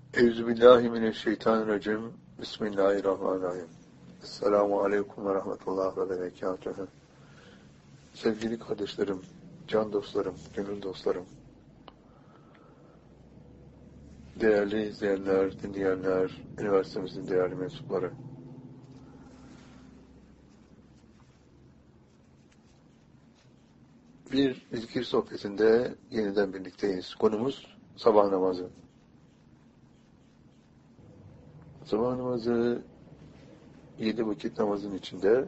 Euzubillahimineşşeytanirracim. Bismillahirrahmanirrahim. Esselamu aleyküm ve rahmetullah ve berekatuhu. Sevgili kardeşlerim, can dostlarım, gönül dostlarım, değerli izleyenler, dinleyenler, üniversitemizin değerli mensupları. Bir zikir sohbetinde yeniden birlikteyiz. Konumuz sabah namazı. Sabah namazı 7 vakit namazın içinde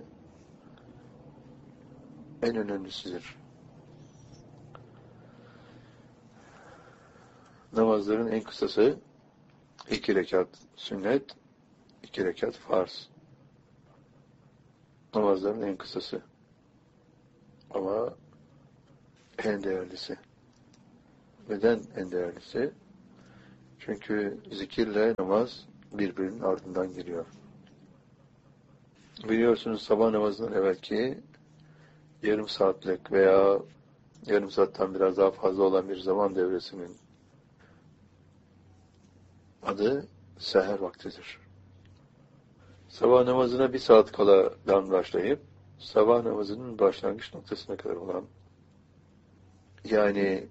en önemlisidir. Namazların en kısası 2 rekat sünnet, 2 rekat farz. Namazların en kısası. Ama en değerlisi. Neden en değerlisi? Çünkü zikirle namaz birbirinin ardından geliyor. Biliyorsunuz sabah namazından evvelki yarım saatlik veya yarım saatten biraz daha fazla olan bir zaman devresinin adı seher vaktidir. Sabah namazına 1 saat kaladan başlayıp sabah namazının başlangıç noktasına kadar olan, yani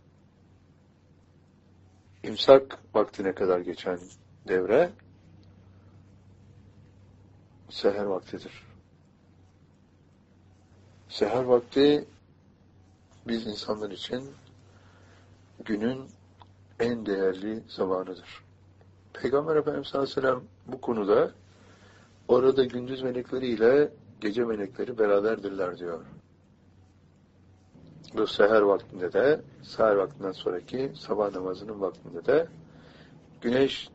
imsak vaktine kadar geçen devre seher vaktidir. Seher vakti biz insanlar için günün en değerli zamanıdır. Peygamber Efendimiz sallallahu aleyhi ve sellem bu konuda orada gündüz melekleri ile gece melekleri beraberdirler diyor. Bu seher vaktinde de, seher vaktinden sonraki sabah namazının vaktinde de güneş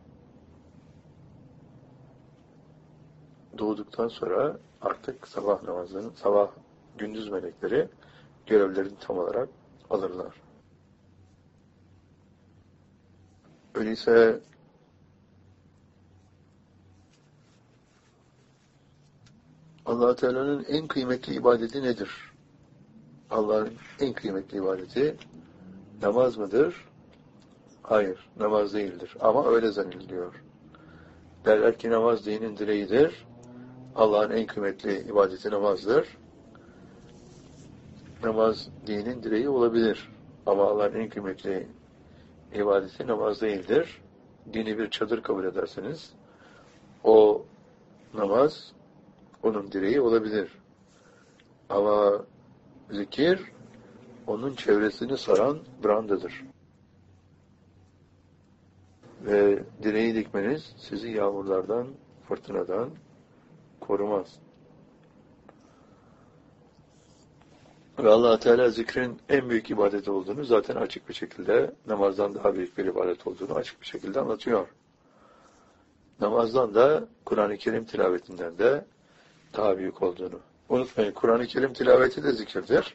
doğduktan sonra artık sabah namazının, gündüz melekleri görevlerini tam olarak alırlar. Öyleyse Allah Teala'nın en kıymetli ibadeti nedir? Allah'ın en kıymetli ibadeti namaz mıdır? Hayır, namaz değildir. Ama öyle zannediliyor. Derler ki namaz dinin direğidir. Allah'ın en kıymetli ibadeti namazdır. Namaz dinin direği olabilir. Ama Allah'ın en kıymetli ibadeti namaz değildir. Dini bir çadır kabul ederseniz o namaz onun direği olabilir. Ama zikir onun çevresini saran brandadır. Ve direği dikmeniz sizi yağmurlardan, fırtınadan korumaz. Ve Allah Teala zikrin en büyük ibadet olduğunu zaten açık bir şekilde, namazdan daha büyük bir ibadet olduğunu açık bir şekilde anlatıyor. Namazdan da, Kur'an-ı Kerim tilavetinden de daha büyük olduğunu. Unutmayın, Kur'an-ı Kerim tilaveti de zikirdir.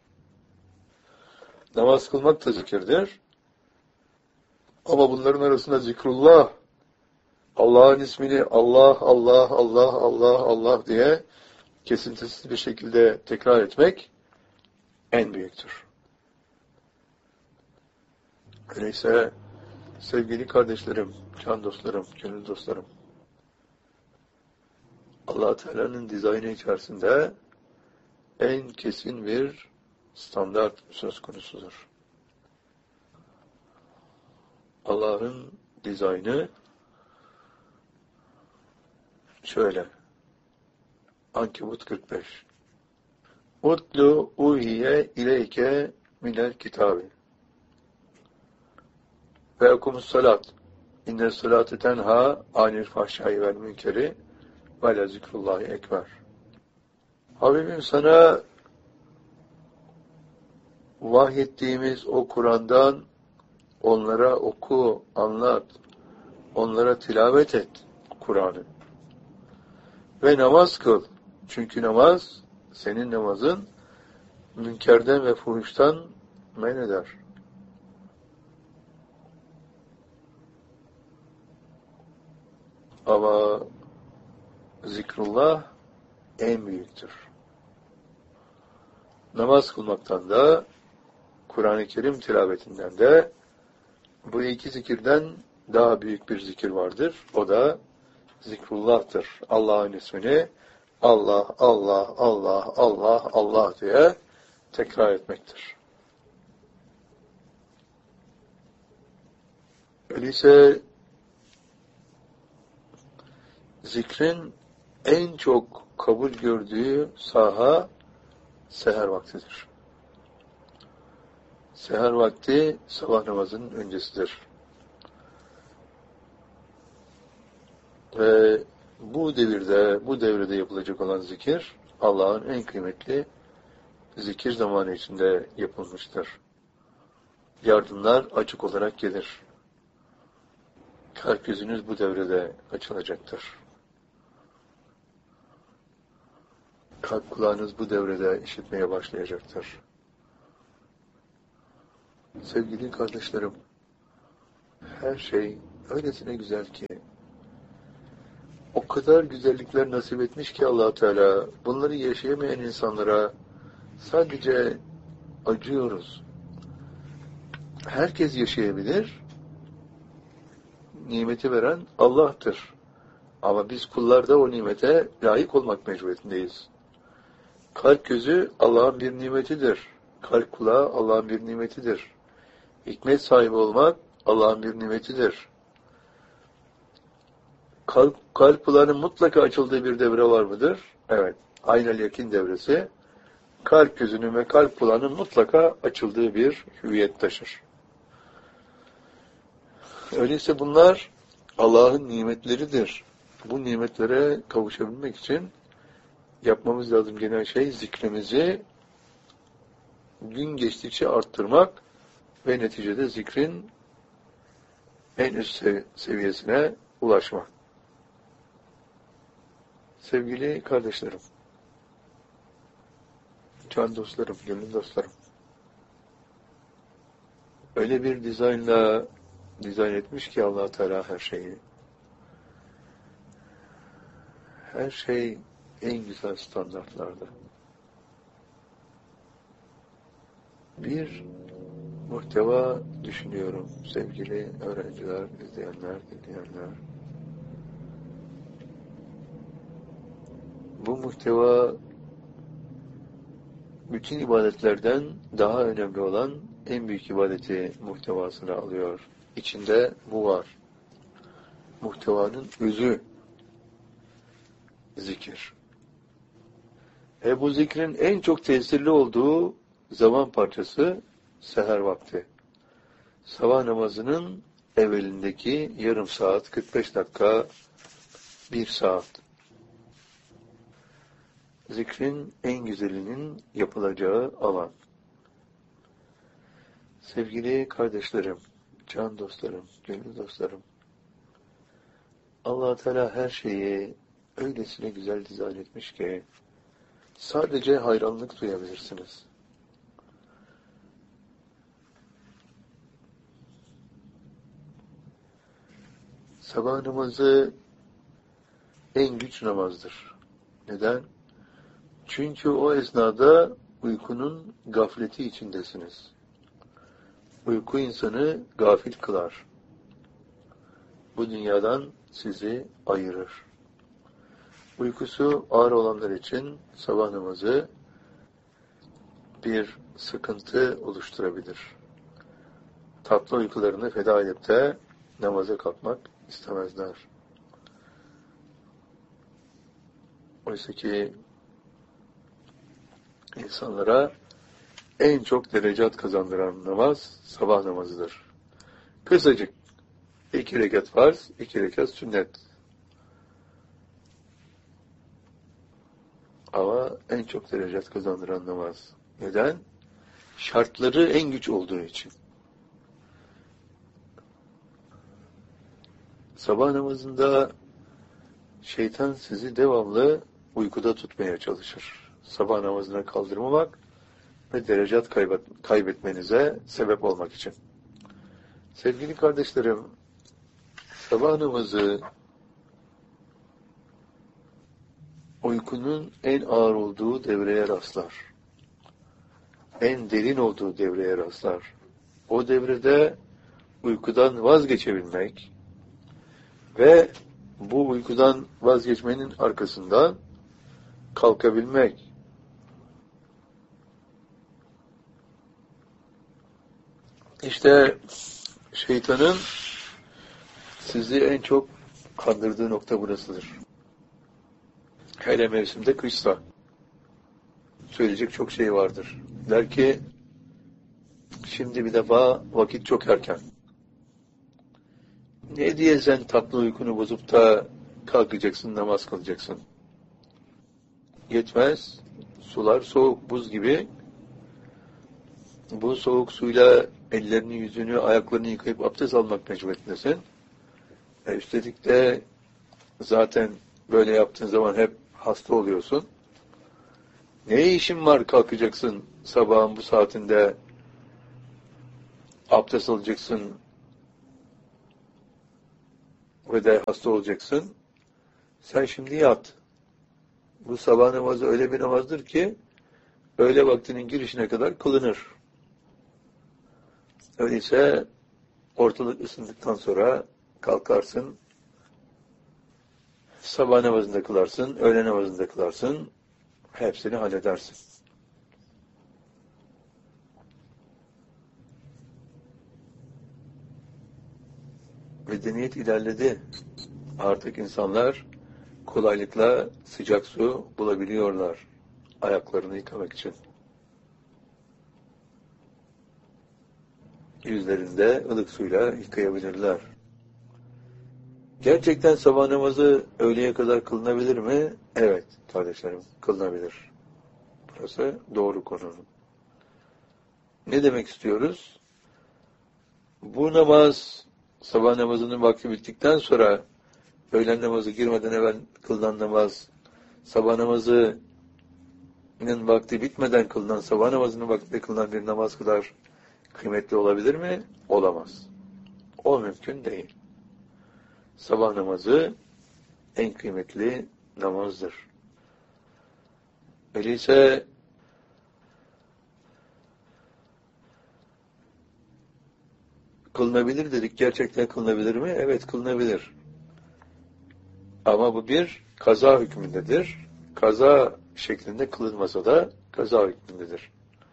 Namaz kılmak da zikirdir. Ama bunların arasında zikrullah, Allah'ın ismini Allah, Allah, Allah, Allah, Allah diye kesintisiz bir şekilde tekrar etmek en büyüktür. Öyleyse sevgili kardeşlerim, can dostlarım, gönül dostlarım, Allah Teala'nın dizaynı içerisinde en kesin bir standart söz konusudur. Allah'ın dizaynı şöyle. Ankebut 45. Utlu uhiye ileyke minel kitabi. Ve okumus salat. İnne salate tenha anil fahşai vel münkeri ve la zikrullahi ekber. Habibim, sana vahyettiğimiz o Kur'an'dan onlara oku, anlat, onlara tilavet et Kur'an'ı. Ve namaz kıl. Çünkü namaz, senin namazın münkerden ve fuhuştan men eder. Ama zikrullah en büyüktür. Namaz kılmaktan da, Kur'an-ı Kerim tilavetinden de, bu iki zikirden daha büyük bir zikir vardır. O da zikrullah'tır. Allah'ın ismini Allah, Allah, Allah, Allah, Allah diye tekrar etmektir. Öyleyse zikrin en çok kabul gördüğü saha seher vaktidir. Seher vakti sabah namazının öncesidir. Ve bu devrede yapılacak olan zikir, Allah'ın en kıymetli zikir zamanı içinde yapılmıştır. Yardımlar açık olarak gelir. Kalp gözünüz bu devrede açılacaktır. Kalp kulağınız bu devrede işitmeye başlayacaktır. Sevgili kardeşlerim, her şey öylesine güzel ki, o kadar güzellikler nasip etmiş ki Allah Teala, bunları yaşayamayan insanlara sadece acıyoruz. Herkes yaşayabilir, nimeti veren Allah'tır. Ama biz kullarda o nimete layık olmak mecburiyetindeyiz. Kalp gözü Allah'ın bir nimetidir. Kalp kulağı Allah'ın bir nimetidir. Hikmet sahibi olmak Allah'ın bir nimetidir. Kalp kulağının mutlaka açıldığı bir devre var mıdır? Evet. Aynel yakin devresi. Kalp gözünün ve kalp kulağının mutlaka açıldığı bir hüviyet taşır. Öyleyse bunlar Allah'ın nimetleridir. Bu nimetlere kavuşabilmek için yapmamız lazım gelen şey zikrimizi gün geçtikçe arttırmak ve neticede zikrin en üst seviyesine ulaşmak. Sevgili kardeşlerim, can dostlarım, gönül dostlarım, öyle bir dizayn etmiş ki Allah Teala her şeyi. Her şey en güzel standartlarda. Bir muhteva düşünüyorum sevgili öğrenciler, izleyenler, dinleyenler. Bu muhteva bütün ibadetlerden daha önemli olan en büyük ibadeti muhtevasını alıyor. İçinde bu var. Muhtevanın özü zikir. Bu zikrin en çok tesirli olduğu zaman parçası seher vakti. Sabah namazının evvelindeki yarım saat, 45 dakika, 1 saat. Zikrin en güzelinin yapılacağı alan. Sevgili kardeşlerim, can dostlarım, gönül dostlarım, Allah Teala her şeyi öylesine güzel dizayn etmiş ki sadece hayranlık duyabilirsiniz. Sabah namazı en güç namazdır. Neden? Çünkü o esnada uykunun gafleti içindesiniz. Uyku insanı gafil kılar. Bu dünyadan sizi ayırır. Uykusu ağır olanlar için sabah namazı bir sıkıntı oluşturabilir. Tatlı uykularını feda edip de namaza kalkmak istemezler. Oysa ki insanlara en çok derecat kazandıran namaz sabah namazıdır. Kısacık 2 rekat farz, 2 rekat sünnet. Ama en çok derecat kazandıran namaz. Neden? Şartları en güç olduğu için. Sabah namazında şeytan sizi devamlı uykuda tutmaya çalışır. Sabah namazına kaldırmamak ve derecat kaybetmenize sebep olmak için. Sevgili kardeşlerim, sabah namazı uykunun en ağır olduğu devreye rastlar. En derin olduğu devreye rastlar. O devrede uykudan vazgeçebilmek, Ve bu uykudan vazgeçmenin arkasından kalkabilmek. İşte şeytanın sizi en çok kandırdığı nokta burasıdır. Hele mevsimde kışsa söyleyecek çok şey vardır. Der ki şimdi bir defa vakit çok erken. Ne diye sen tatlı uykunu bozup da kalkacaksın, namaz kılacaksın? Yetmez. Sular soğuk, buz gibi. Bu soğuk suyla ellerini, yüzünü, ayaklarını yıkayıp abdest almak mecburiyetindesin. Üstelik de zaten böyle yaptığın zaman hep hasta oluyorsun. Ne işin var kalkacaksın sabahın bu saatinde abdest alacaksın ve de hasta olacaksın. Sen şimdi yat. Bu sabah namazı öyle bir namazdır ki öğle vaktinin girişine kadar kılınır. Öyleyse ortalık ısındıktan sonra kalkarsın, sabah namazında kılarsın, öğle namazında kılarsın, hepsini halledersin. Medeniyet ilerledi. Artık insanlar kolaylıkla sıcak su bulabiliyorlar ayaklarını yıkamak için. Yüzlerinde ılık suyla yıkayabilirler. Gerçekten sabah namazı öğleye kadar kılınabilir mi? Evet kardeşlerim, kılınabilir. Burası doğru konu. Ne demek istiyoruz? Bu namaz, sabah namazının vakti bittikten sonra öğlen namazı girmeden evvel kılınan namaz, sabah namazının vakti bitmeden kılınan, sabah namazının vaktinde kılınan bir namaz kadar kıymetli olabilir mi? Olamaz. O mümkün değil. Sabah namazı en kıymetli namazdır. Öyleyse kılınabilir dedik. Gerçekten kılınabilir mi? Evet, kılınabilir. Ama bu bir kaza hükmündedir. Kaza şeklinde kılınmasa da kaza hükmündedir.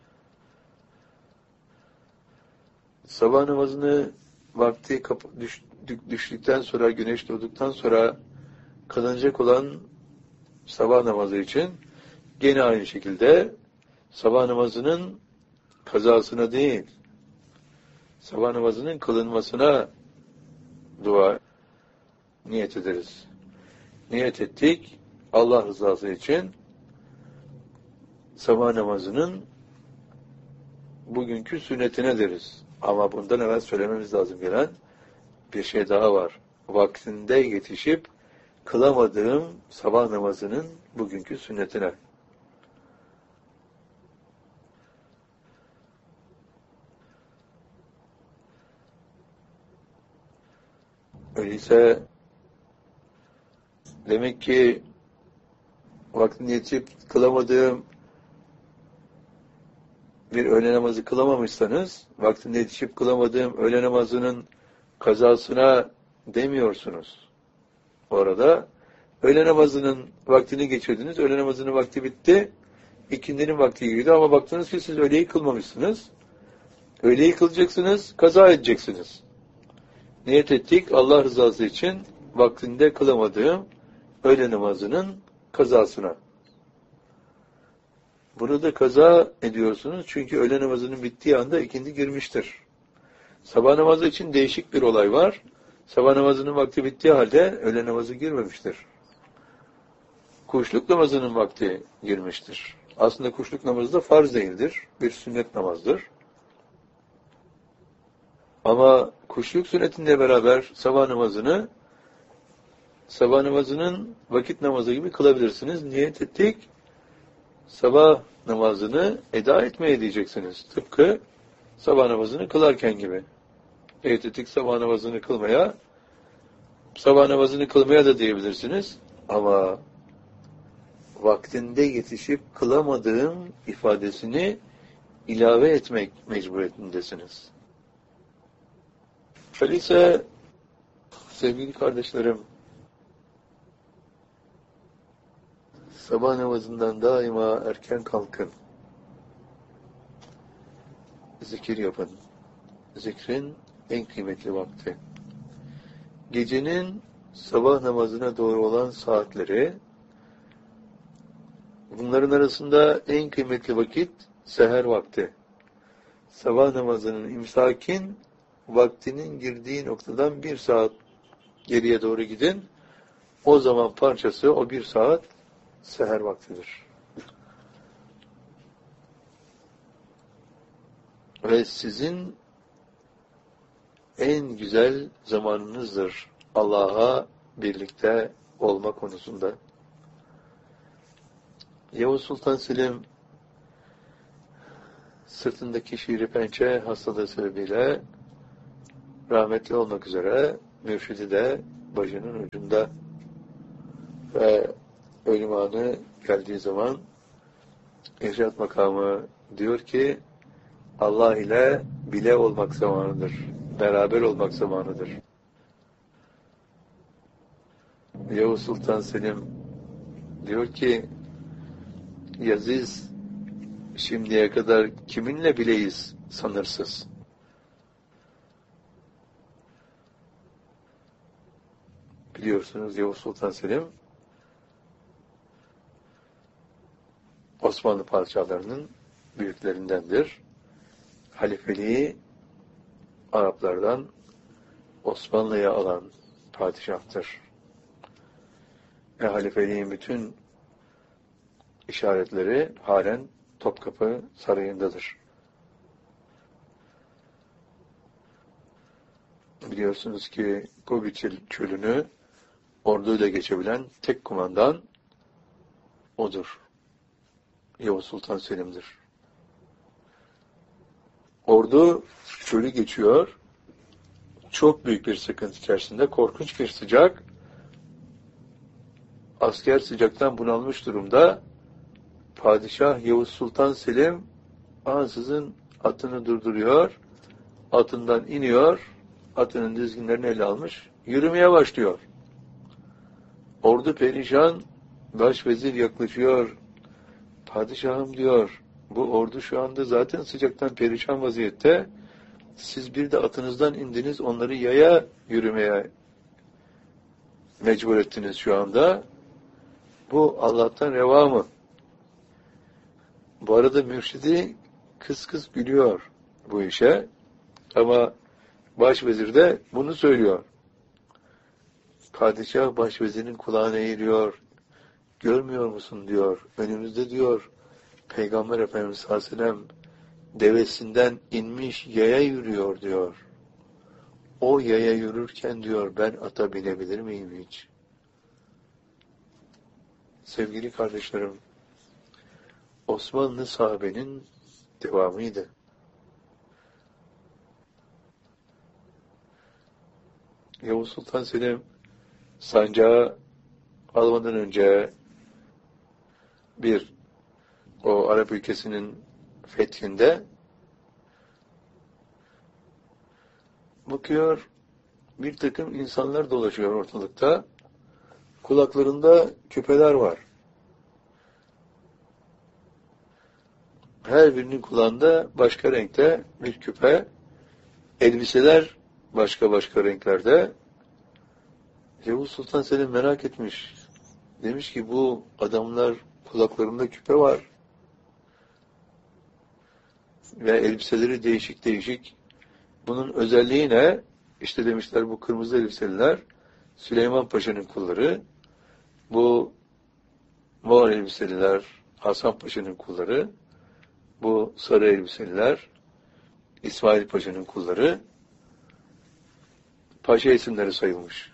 Sabah namazını vakti düştükten sonra, güneş doğduktan sonra kılınacak olan sabah namazı için gene aynı şekilde sabah namazının kazasına değil, sabah namazının kılınmasına niyet ederiz. Niyet ettik, Allah rızası için sabah namazının bugünkü sünnetine deriz. Ama bundan evvel söylememiz lazım gelen bir şey daha var. Vaktinde yetişip kılamadığım sabah namazının bugünkü sünnetine. Öyleyse demek ki vaktinde yetişip kılamadığım bir öğle namazı kılamamışsanız, vaktinde yetişip kılamadığım öğle namazının kazasına demiyorsunuz. Orada öğle namazının vaktini geçirdiniz, öğle namazının vakti bitti, ikindinin vakti girdi ama baktınız ki siz öğleyi kılmamışsınız. Öğleyi kılacaksınız, kaza edeceksiniz. Niyet ettik Allah rızası için vaktinde kılamadığım öğle namazının kazasına. Bunu da kaza ediyorsunuz çünkü öğle namazının bittiği anda ikindi girmiştir. Sabah namazı için değişik bir olay var. Sabah namazının vakti bittiği halde öğle namazı girmemiştir. Kuşluk namazının vakti girmiştir. Aslında kuşluk namazı da farz değildir. Bir sünnet namazdır. Ama kuşluk sünnetiyle beraber sabah namazının vakit namazı gibi kılabilirsiniz. Niyet ettik. Sabah namazını eda etmeye diyeceksiniz. Tıpkı sabah namazını kılarken gibi. Niyet ettik sabah namazını kılmaya da diyebilirsiniz. Ama vaktinde yetişip kılamadığım ifadesini ilave etmek mecburiyetindesiniz. Öyleyse Sevgili kardeşlerim, sabah namazından daima erken kalkın. Zikir yapın. Zikrin en kıymetli vakti. Gecenin sabah namazına doğru olan saatleri, bunların arasında en kıymetli vakit seher vakti. Sabah namazının imsakin vaktinin girdiği noktadan 1 saat geriye doğru gidin. O zaman parçası o 1 saat seher vaktidir. Ve sizin en güzel zamanınızdır Allah'a birlikte olma konusunda. Yavuz Sultan Selim sırtındaki şiiri pençe hastalığı sebebiyle rahmetli olmak üzere, mürşidi de başının ucunda ve ölüm anı geldiği zaman irşad makamı diyor ki Allah ile bile olmak zamanıdır. Beraber olmak zamanıdır. Yavuz Sultan Selim diyor ki Yaziz şimdiye kadar kiminle bileyiz sanırsız. Biliyorsunuz Yavuz Sultan Selim Osmanlı padişahlarının büyüklerindendir. Halifeliği Araplardan Osmanlı'ya alan padişahtır. Ve halifeliğin bütün işaretleri halen Topkapı Sarayı'ndadır. Biliyorsunuz ki Gobi Çölü'nü orduyla geçebilen tek kumandan odur. Yavuz Sultan Selim'dir. Ordu çölü geçiyor. Çok büyük bir sıkıntı içerisinde, korkunç bir sıcak. Asker sıcaktan bunalmış durumda. Padişah Yavuz Sultan Selim ansızın atını durduruyor. Atından iniyor. Atının dizginlerini ele almış. Yürümeye başlıyor. Ordu perişan. Başvezir yaklaşıyor. Padişahım diyor. Bu ordu şu anda zaten sıcaktan perişan vaziyette. Siz bir de atınızdan indiniz. Onları yaya yürümeye mecbur ettiniz şu anda. Bu Allah'tan reva mı? Bu arada mürşidi kıs kıs gülüyor bu işe. Ama başvezir de bunu söylüyor. Padişah başvezirin kulağına eğiliyor. Görmüyor musun diyor. Önümüzde diyor Peygamber Efendimiz sallallahu aleyhi ve sellem devesinden inmiş yaya yürüyor diyor. O yaya yürürken diyor ben ata binebilir miyim hiç? Sevgili kardeşlerim, Osmanlı sahabenin devamıydı. Yavuz Sultan Selim sancağı almadan önce o Arap ülkesinin fethinde bakıyor bir takım insanlar dolaşıyor ortalıkta. Kulaklarında küpeler var. Her birinin kulağında başka renkte bir küpe. Elbiseler başka başka renklerde. Yavuz Sultan Selim merak etmiş. Demiş ki bu adamlar kulaklarında küpe var. Ve elbiseleri değişik değişik. Bunun özelliği ne? İşte demişler bu kırmızı elbiseliler Süleyman Paşa'nın kulları. Bu mor elbiseliler Hasan Paşa'nın kulları. Bu sarı elbiseliler İsmail Paşa'nın kulları. Paşa isimleri sayılmış.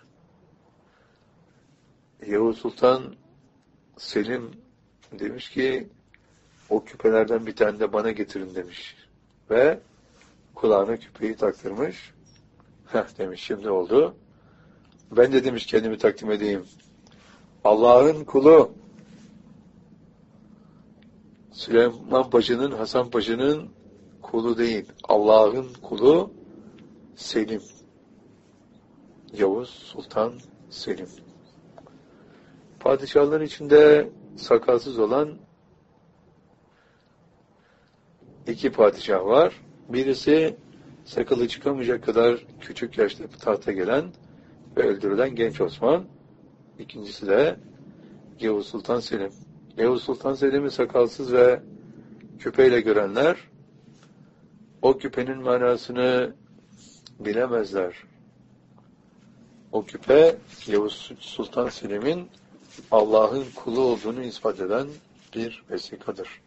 Yavuz Sultan Selim demiş ki o küpelerden bir tane de bana getirin demiş. Ve kulağına küpeyi taktırmış. Demiş şimdi oldu. Ben de demiş kendimi takdim edeyim. Allah'ın kulu Süleyman Paşa'nın, Hasan Paşa'nın kulu değil. Allah'ın kulu Selim. Yavuz Sultan Selim. Padişahların içinde sakalsız olan iki padişah var. Birisi sakalı çıkamayacak kadar küçük yaşta tahta gelen ve öldürülen Genç Osman. İkincisi de Yavuz Sultan Selim. Yavuz Sultan Selim'i sakalsız ve küpeyle görenler o küpenin manasını bilemezler. O küpe Yavuz Sultan Selim'in Allah'ın kulu olduğunu ispat eden bir vesikadır.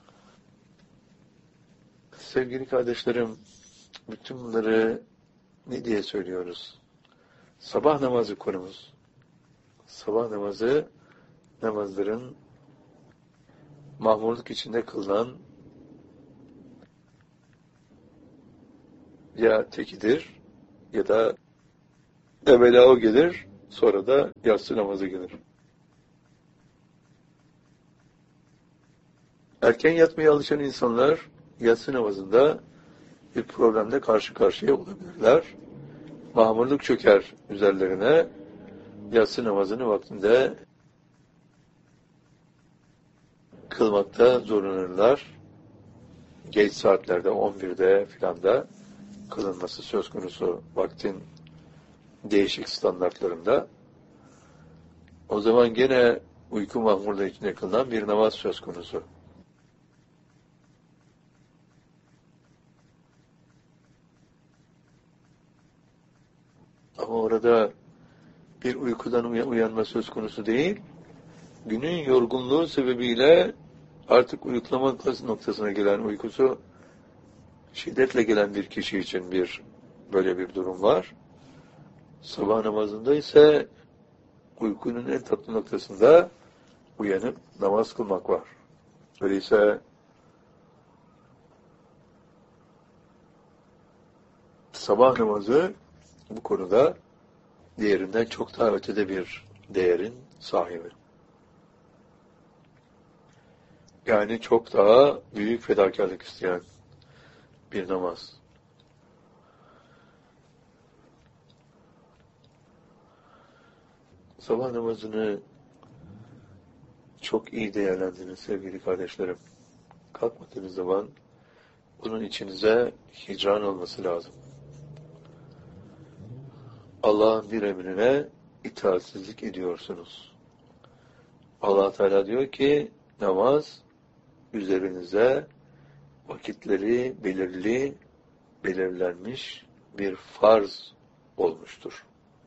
Sevgili kardeşlerim, bütün bunları ne diye söylüyoruz? Sabah namazı konumuz. Sabah namazı, namazların mahmurluk içinde kılınan ya tekidir ya da evvela o gelir, sonra da yatsı namazı gelir. Erken yatmaya alışan insanlar yatsı namazında bir problemle karşı karşıya olabilirler. Mahmurluk çöker üzerlerine, yatsı namazını vaktinde kılmakta zorlanırlar. Geç saatlerde 11'de filan da kılınması söz konusu vaktin değişik standartlarında. O zaman gene uyku mahmurluğu içinde kılınan bir namaz söz konusu. Ama orada bir uykudan uyanma söz konusu değil, günün yorgunluğu sebebiyle artık uyuklamak noktasına gelen uykusu şiddetle gelen bir kişi için böyle bir durum var. Sabah namazında ise uykunun en tatlı noktasında uyanıp namaz kılmak var. Öyleyse sabah namazı bu konuda diğerinden çok daha ötede bir değerin sahibi. Yani çok daha büyük fedakarlık isteyen bir namaz. Sabah namazını çok iyi değerlendirin sevgili kardeşlerim. Kalkmadığınız zaman bunun içinize hicran olması lazım. Allah'ın bir emrine itaatsizlik ediyorsunuz. Allah Teala diyor ki namaz üzerinize vakitleri belirlenmiş bir farz olmuştur.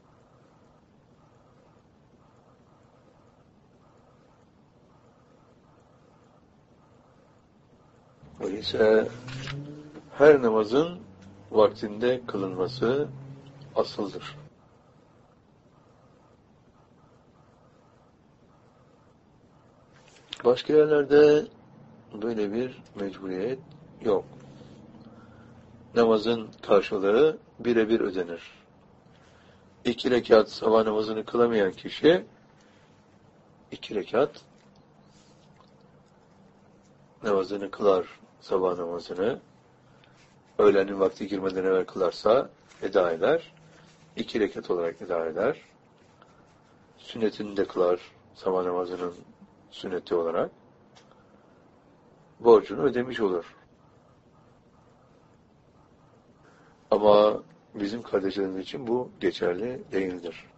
Öyleyse her namazın vaktinde kılınması asıldır. Başka yerlerde böyle bir mecburiyet yok. Namazın karşılığı birebir ödenir. 2 rekat sabah namazını kılamayan kişi 2 rekat namazını kılar, sabah namazını. Öğlenin vakti girmeden evvel kılarsa eda eder. 2 rekat olarak eda eder. Sünnetini de kılar, sabah namazının sünneti olarak. Borcunu ödemiş olur. Ama bizim kardeşlerimiz için bu geçerli değildir.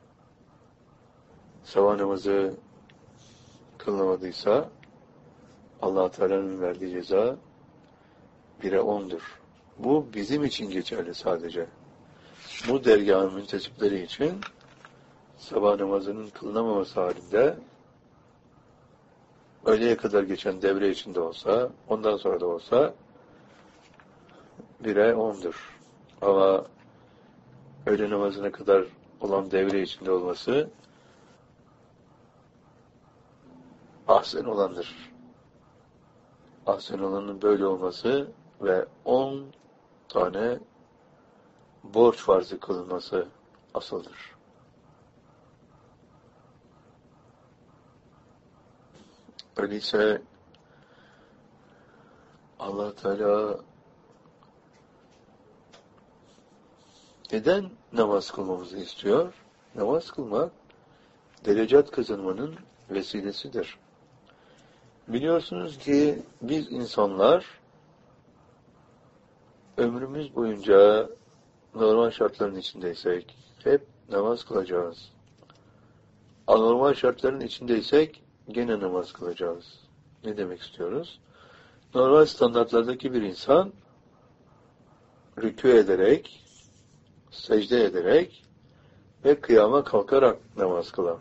Sabah namazı kılınamadıysa Allah Teala'nın verdiği ceza 1'e 10'dur. Bu bizim için geçerli sadece. Bu dergâhın müntesipleri için sabah namazının kılınamaması halinde öğleye kadar geçen devre içinde olsa, ondan sonra da olsa 1'e 10'dur. Ama öğle namazına kadar olan devre içinde olması ahsen olandır. Ahsen olanın böyle olması ve 10 tane borç farzı kılınması asıldır. Öyleyse Allah Teala Neden namaz kılmamızı istiyor? Namaz kılmak, derecat kazanmanın vesilesidir. Biliyorsunuz ki biz insanlar ömrümüz boyunca normal şartların içindeysek hep namaz kılacağız. Anormal şartların içindeysek gene namaz kılacağız. Ne demek istiyoruz? Normal standartlardaki bir insan rükû ederek, secde ederek ve kıyama kalkarak namaz kılar.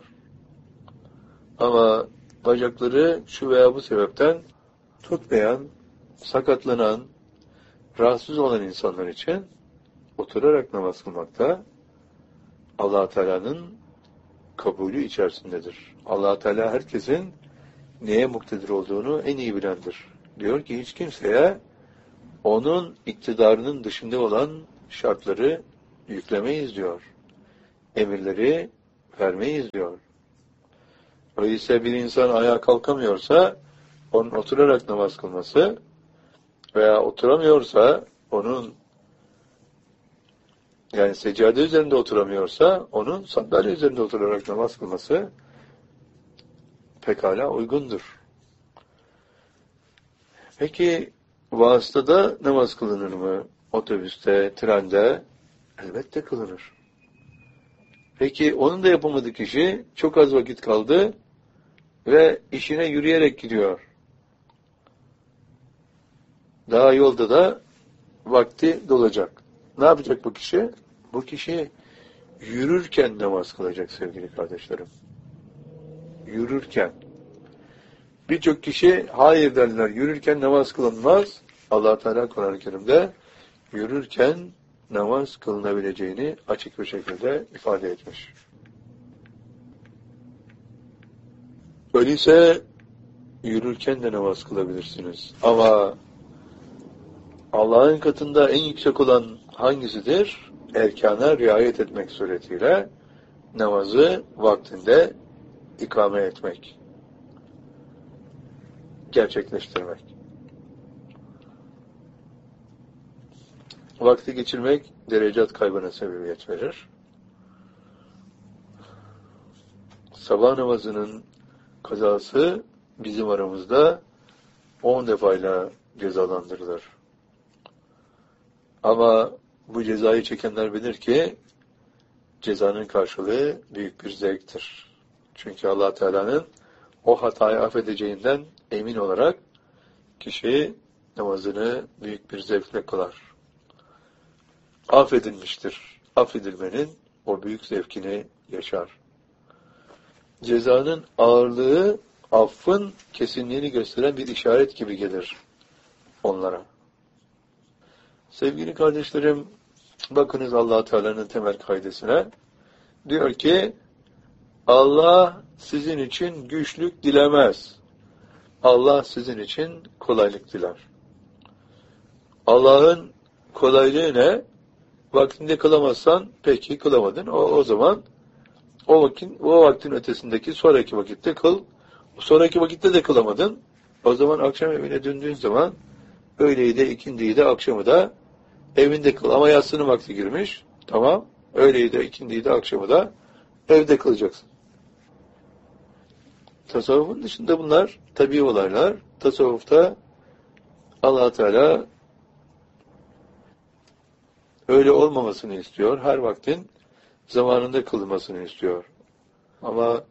Ama bacakları şu veya bu sebepten tutmayan, sakatlanan, rahatsız olan insanlar için oturarak namaz kılmakta Allah Teala'nın kabulü içerisindedir. Allah Teala herkesin neye muktedir olduğunu en iyi bilendir. Diyor ki hiç kimseye onun iktidarının dışında olan şartları yüklemeyiz diyor. Emirleri vermeyiz diyor. Öyleyse bir insan ayağa kalkamıyorsa onun oturarak namaz kılması veya oturamıyorsa onun yani seccade üzerinde oturamıyorsa onun sandalye üzerinde oturarak namaz kılması pekala uygundur. Peki vasıtada namaz kılınır mı? Otobüste, trende elbette kılınır. Peki onun da yapamadığı kişi çok az vakit kaldı ve işine yürüyerek gidiyor. Daha yolda da vakti dolacak. Ne yapacak bu kişi? Bu kişi yürürken namaz kılacak sevgili kardeşlerim. Yürürken. Birçok kişi hayır derler. Yürürken namaz kılınmaz. Allah Teala Kur'an-ı Kerim'de yürürken namaz kılınabileceğini açık bir şekilde ifade etmiş. Öyleyse yürürken de namaz kılabilirsiniz. Ama Allah'ın katında en yüksek olan hangisidir? Erkana riayet etmek suretiyle namazı vaktinde ikame etmek, gerçekleştirmek. Vakti geçirmek derecat kaybına sebebiyet verir. Sabah namazının kazası bizim aramızda 10 defayla cezalandırılır. Ama bu cezayı çekenler bilir ki cezanın karşılığı büyük bir zevktir. Çünkü Allah Teala'nın o hatayı affedeceğinden emin olarak kişi namazını büyük bir zevkle kılar. Affedilmiştir. Affedilmenin o büyük zevkini yaşar. Cezanın ağırlığı affın kesinliğini gösteren bir işaret gibi gelir onlara. Sevgili kardeşlerim, bakınız Allah Teala'nın temel kaidesine. Diyor ki, Allah sizin için güçlük dilemez. Allah sizin için kolaylık diler. Allah'ın kolaylığı ne? Vaktinde kılamazsan, peki kılamadın. O zaman o vaktin ötesindeki sonraki vakitte kıl. Sonraki vakitte de kılamadın. O zaman akşam evine döndüğün zaman öğleyi de, ikindiyi de, akşamı da evinde kıl. Ama yatsının vakti girmiş. Tamam. Öğleyi de, ikindiyi de, akşamı da evde kılacaksın. Tasavvufun dışında bunlar tabii olaylar. Tasavvufta Allah Teala öyle olmamasını istiyor. Her vaktin zamanında kılınmasını istiyor. Ama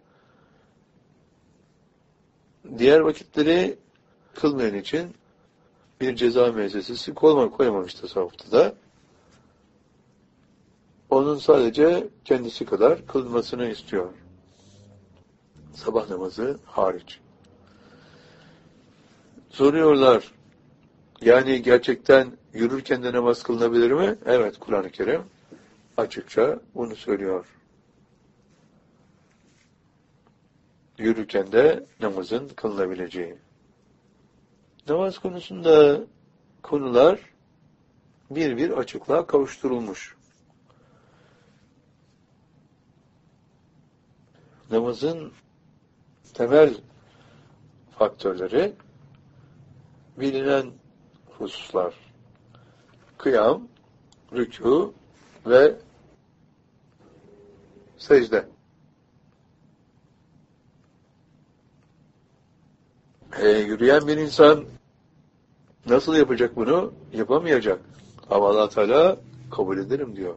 diğer vakitleri kılmayan için bir ceza müessesesi koymamış tasavvufta da. Onun sadece kendisi kadar kılmasını istiyor. Sabah namazı hariç. Soruyorlar, yani gerçekten yürürken de namaz kılınabilir mi? Evet, Kur'an-ı Kerim açıkça bunu söylüyor. Yürürken de namazın kılınabileceği. Namaz konusunda konular bir bir açıklığa kavuşturulmuş. Namazın temel faktörleri bilinen hususlar. Kıyam, rükû ve Secde. Yürüyen bir insan nasıl yapacak bunu? Yapamayacak. Ama Allah Teala kabul ederim diyor.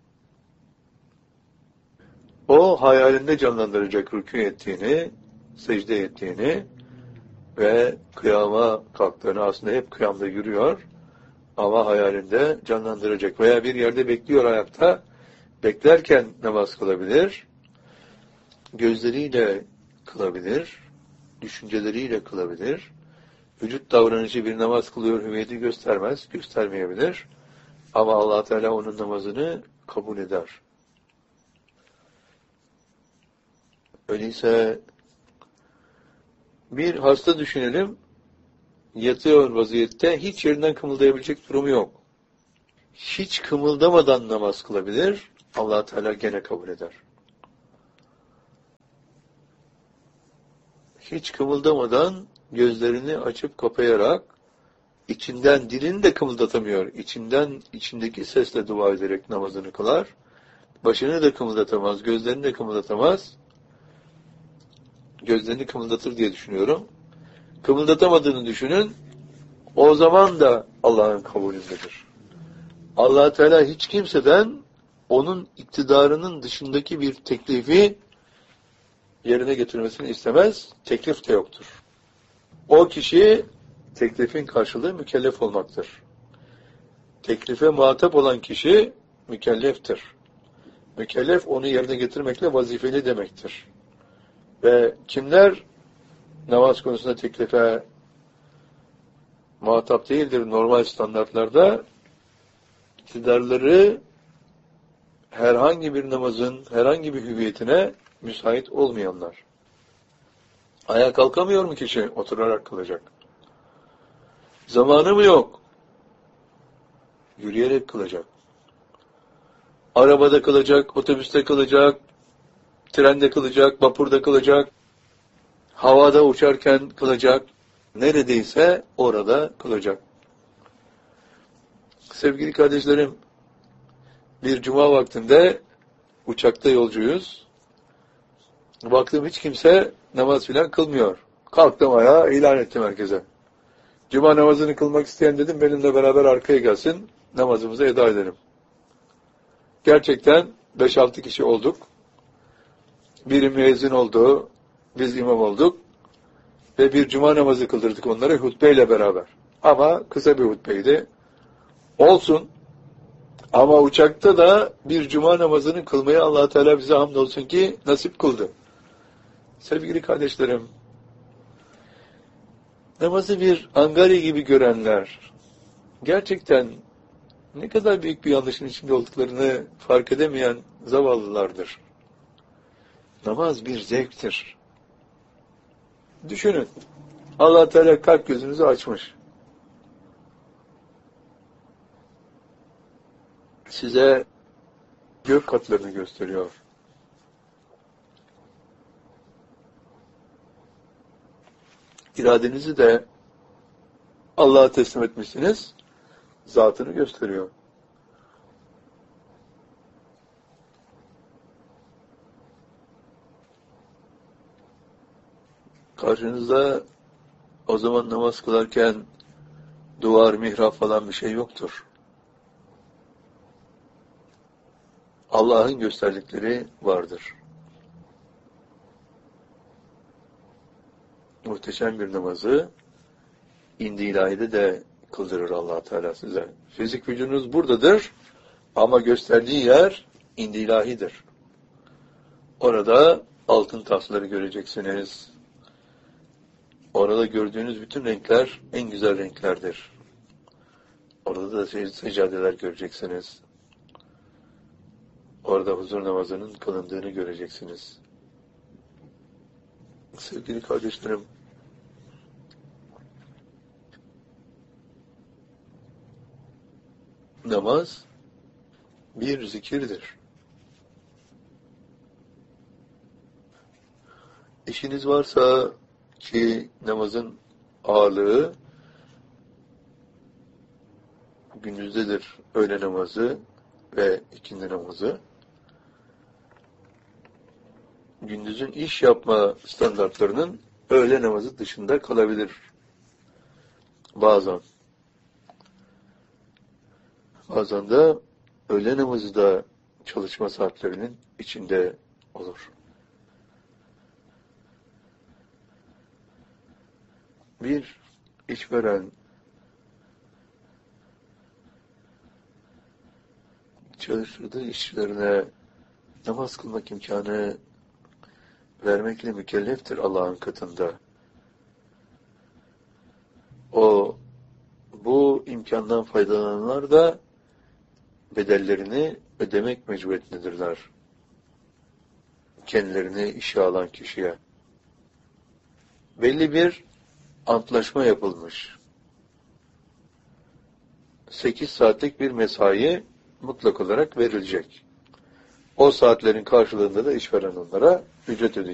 O hayalinde canlandıracak rükû ettiğini, secde ettiğini ve kıyama kalktığını, aslında hep kıyamda yürüyor ama hayalinde canlandıracak veya bir yerde bekliyor ayakta, beklerken namaz kılabilir, gözleriyle kılabilir, düşünceleriyle kılabilir, vücut davranışı bir namaz kılıyor hüviyeti göstermez, göstermeyebilir ama Allah Teala onun namazını kabul eder. Öyleyse bir hasta düşünelim, yatıyor vaziyette, hiç yerinden kımıldayabilecek durumu yok. Hiç kımıldamadan namaz kılabilir, Allah Teala gene kabul eder. Hiç kımıldamadan gözlerini açıp kapayarak, içinden dilini de kımıldatamıyor, içindeki sesle dua ederek namazını kılar, başını da kımıldatamaz, gözlerini de kımıldatamaz, gözlerini kımıldatır diye düşünüyorum. Kımıldatamadığını düşünün, o zaman da Allah'ın kabulündedir. Allah Teala hiç kimseden onun iktidarının dışındaki bir teklifi yerine getirmesini istemez, teklif de yoktur. O kişi teklifin karşılığı mükellef olmaktır. Teklife muhatap olan kişi mükelleftir. Mükellef onu yerine getirmekle vazifeli demektir. Ve kimler namaz konusunda teklife muhatap değildir normal standartlarda, iktidarları herhangi bir namazın, herhangi bir hüviyetine müsait olmayanlar. Ayağa kalkamıyor mu kişi? Oturarak kılacak. Zamanı mı yok? Yürüyerek kılacak. Arabada kılacak, otobüste kılacak, trende kılacak, vapurda kılacak, havada uçarken kılacak, neredeyse orada kılacak. Sevgili kardeşlerim, bir cuma vaktinde uçakta yolcuyuz. Baktım hiç kimse namaz filan kılmıyor. Kalktım ayağa, ilan ettim herkese. Cuma namazını kılmak isteyen dedim, benimle beraber arkaya gelsin, namazımızı eda edelim. Gerçekten 5-6 kişi olduk. Biri müezzin oldu, biz imam olduk. Ve bir cuma namazı kıldırdık onlara hutbeyle beraber. Ama kısa bir hutbeydi. Olsun. Ama uçakta da bir cuma namazını kılmaya Allah Teala bize hamdolsun ki nasip kıldı. Sevgili kardeşlerim, namazı bir angarya gibi görenler, gerçekten ne kadar büyük bir yanlışın içinde olduklarını fark edemeyen zavallılardır. Namaz bir zevktir. Düşünün, Allah Teala kalp gözünüzü açmış. Size gök katlarını gösteriyor. İradenizi de Allah'a teslim etmişsiniz, zatını gösteriyor. Karşınızda o zaman namaz kılarken duvar, mihrap falan bir şey yoktur. Allah'ın gösterdikleri vardır. Muhteşem bir namazı indi ilahide de kıldırır Allah Teala size. Fizik vücudunuz buradadır ama gösterdiği yer indi ilahidir. Orada altın tasları göreceksiniz. Orada gördüğünüz bütün renkler en güzel renklerdir. Orada da seccadeler göreceksiniz. Orada huzur namazının kılındığını göreceksiniz. Sevgili kardeşlerim, namaz bir zikirdir. İşiniz varsa ki namazın ağırlığı gündüzdedir, öğle namazı ve ikindi namazı. gündüzün iş yapma standartlarının öğle namazı dışında kalabilir. Bazen. Bazen de öğle namazı da çalışma saatlerinin içinde olur. Bir işveren çalıştırdığı işçilerine namaz kılmak imkanı vermekle mükelleftir Allah'ın katında. Bu imkandan faydalananlar da bedellerini ödemek mecburiyetindedirler. Kendilerini işe alan kişiye. Belli bir antlaşma yapılmış. 8 saatlik bir mesai mutlak olarak verilecek. O saatlerin karşılığında da işveren onlara ücret ödeyecek.